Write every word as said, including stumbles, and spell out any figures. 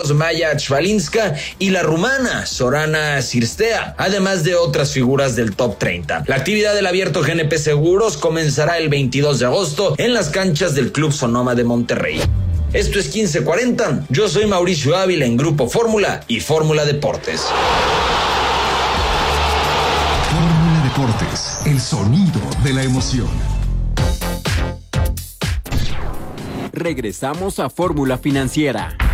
rusos Maya Chvalinska y la rumana Sorana Cirstea, además de otras figuras del top treinta. La actividad del Abierto G N P Seguros comenzará el veintidós de agosto en las canchas del Club Sonoma de Monterrey. Esto es quince cuarenta, yo soy Mauricio Ávila en Grupo Fórmula y Fórmula Deportes. Fórmula Deportes, el sonido de la emoción. Regresamos a Fórmula Financiera.